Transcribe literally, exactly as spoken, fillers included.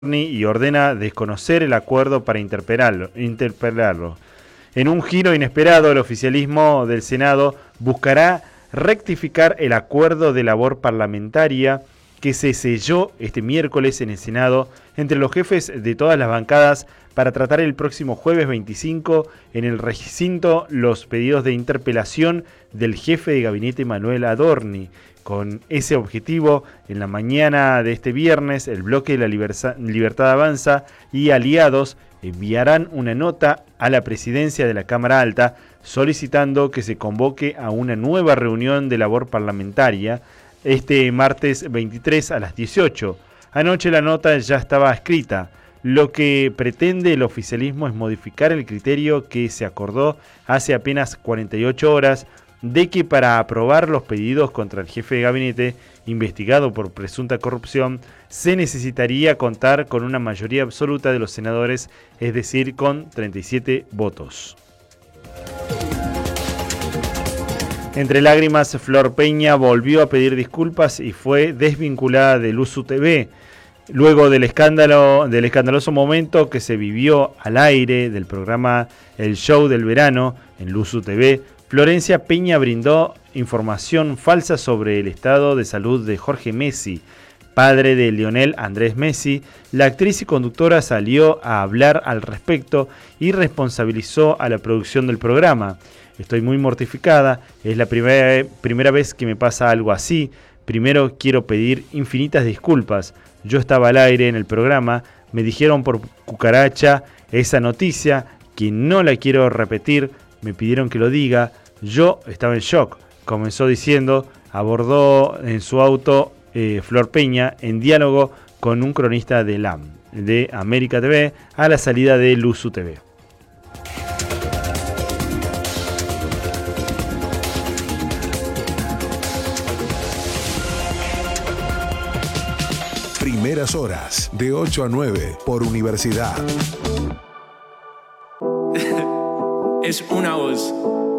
y ordena desconocer el acuerdo para interpelarlo, interpelarlo. En un giro inesperado, el oficialismo del Senado buscará rectificar el acuerdo de labor parlamentaria que se selló este miércoles en el Senado entre los jefes de todas las bancadas para tratar el próximo jueves veinticinco en el recinto los pedidos de interpelación del jefe de gabinete Manuel Adorni. Con ese objetivo, en la mañana de este viernes, el bloque de la Libertad, Libertad Avanza y aliados enviarán una nota a la presidencia de la Cámara Alta solicitando que se convoque a una nueva reunión de labor parlamentaria este martes veintitrés a las dieciocho. Anoche la nota ya estaba escrita. Lo que pretende el oficialismo es modificar el criterio que se acordó hace apenas cuarenta y ocho horas de que para aprobar los pedidos contra el jefe de gabinete investigado por presunta corrupción se necesitaría contar con una mayoría absoluta de los senadores, es decir, con treinta y siete votos. Entre lágrimas, Flor Peña volvió a pedir disculpas y fue desvinculada de Luzu T V. Luego del escándalo, del escandaloso momento que se vivió al aire del programa El Show del Verano en Luzu T V, Florencia Peña brindó información falsa sobre el estado de salud de Jorge Messi, padre de Lionel Andrés Messi. La actriz y conductora salió a hablar al respecto y responsabilizó a la producción del programa. Estoy muy mortificada, es la primera, primera vez que me pasa algo así. Primero quiero pedir infinitas disculpas. Yo estaba al aire en el programa, me dijeron por cucaracha esa noticia, que no la quiero repetir, me pidieron que lo diga. Yo estaba en shock, comenzó diciendo, abordó en su auto eh, Flor Peña en diálogo con un cronista de L A M, de América T V, a la salida de Luzu T V. Primeras horas, de ocho a nueve, por Universidad. Es una voz.